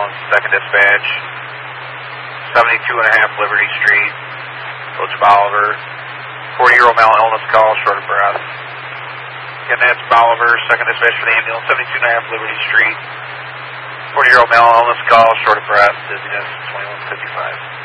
ambulance, second dispatch, 72.5 Liberty Street, Village of Bolivar, 40-year-old male illness call, short of breath. Again, that's Bolivar, second dispatch for the ambulance, 72.5 Liberty Street, 40-year-old male illness call, short of breath, dizziness, 2155.